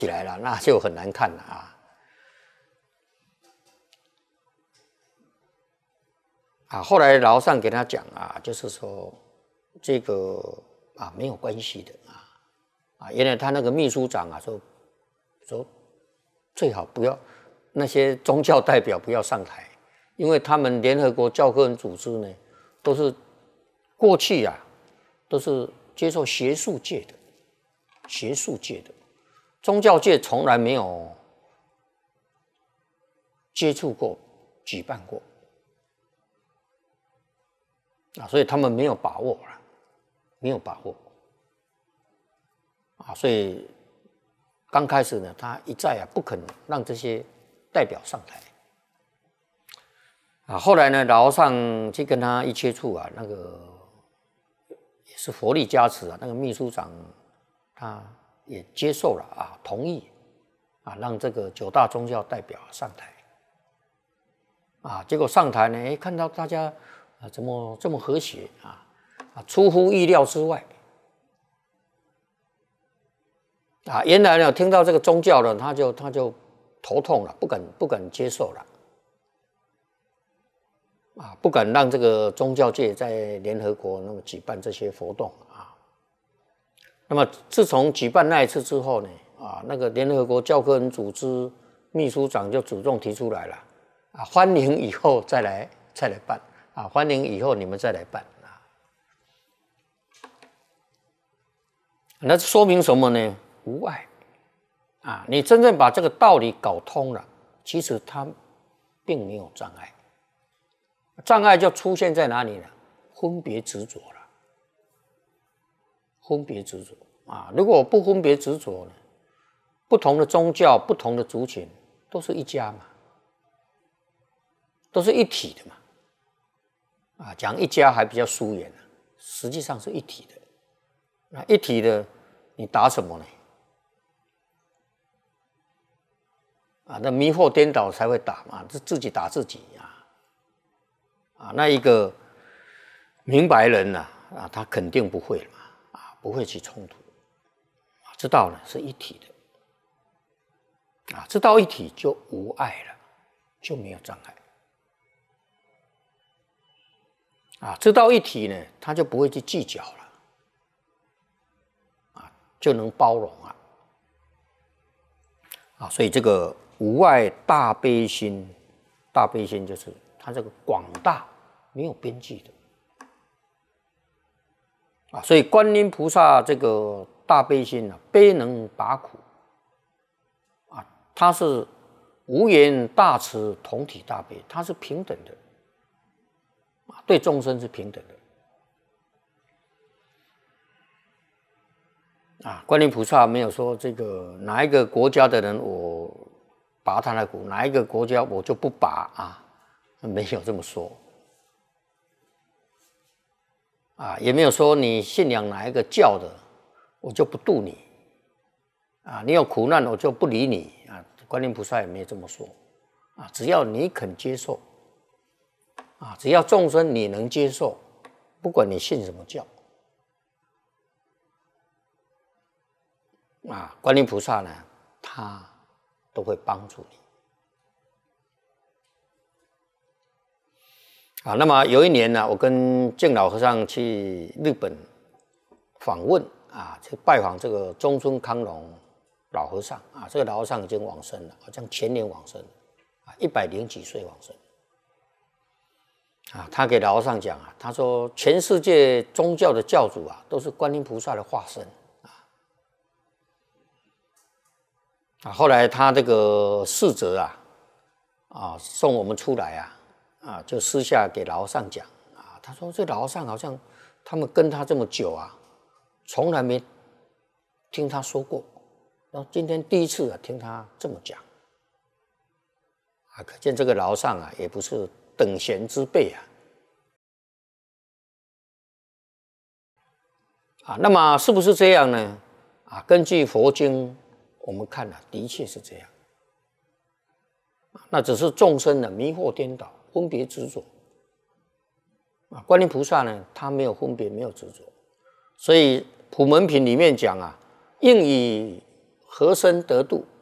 起来了，那就很难看了啊。后来老和尚给他讲啊，就是说这个没有关系的原来他那个秘书长说最好不要那些宗教代表不要上台，因为他们联合国教科文组织呢，都是过去都是接受学术界的，宗教界从来没有接触过、举办过所以他们没有把握所以刚开始呢，他一再不肯让这些代表上台后来呢，老和尚去跟他一接触那个也是佛力加持那个秘书长他也接受了同意让这个9大宗教代表上台结果上台呢，看到大家怎么这么和谐出乎意料之外原来呢听到这个宗教呢，他就头痛了，不敢接受了不敢让这个宗教界在联合国那么举办这些活动那么自从举办那一次之后呢那个联合国教科文组织秘书长就主动提出来了欢迎以后再来办欢迎以后你们再来办那说明什么呢？无碍你真正把这个道理搞通了，其实它并没有障碍，障碍就出现在哪里呢？分别执着了，如果我不分别执着呢，不同的宗教、不同的族群都是一家嘛，都是一体的嘛讲一家还比较疏远实际上是一体的。那一体的，你打什么呢？那迷惑颠倒才会打嘛，自己打自己那一个明白人他肯定不会了嘛不会起冲突知道了是一体的知道一体就无碍了，就没有障碍知道一体呢，他就不会去计较了就能包容所以这个无碍大悲心就是它这个广大没有边际的所以观音菩萨这个大悲心悲能拔苦它是无缘大慈同体大悲，它是平等的对众生是平等的观音菩萨没有说这个哪一个国家的人我拔他的苦，哪一个国家我就不拔没有这么说也没有说你信仰哪一个教的我就不度你你有苦难我就不理你观音菩萨也没有这么说只要你肯接受只要众生你能接受，不管你信什么教观音菩萨呢，他都会帮助你那么有一年呢，我跟净老和尚去日本访问去拜访这个中村康隆老和尚这个老和尚已经往生了，好像前年往生100几岁往生他给老和尚讲他说全世界宗教的教主都是观音菩萨的化身后来他这个侍者送我们出来就私下给老和尚讲他说这老和尚好像他们跟他这么久从来没听他说过，然后今天第一次听他这么讲可见这个老和尚也不是等闲之辈那么是不是这样呢？根据佛经我们看的确是这样那只是众生的迷惑颠倒分别执着观音菩萨呢他没有分别没有执着，所以普门品里面讲应以和身得度